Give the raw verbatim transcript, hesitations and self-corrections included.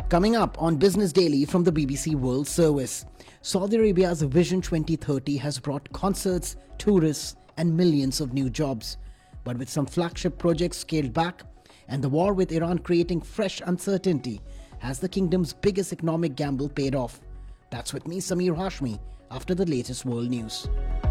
Coming up on Business Daily from the B B C World Service, Saudi Arabia's Vision twenty thirty has brought concerts, tourists, and millions of new jobs. But with some flagship projects scaled back and the war with Iran creating fresh uncertainty, has the kingdom's biggest economic gamble paid off? That's with me, Samir Hashmi, after the latest world news.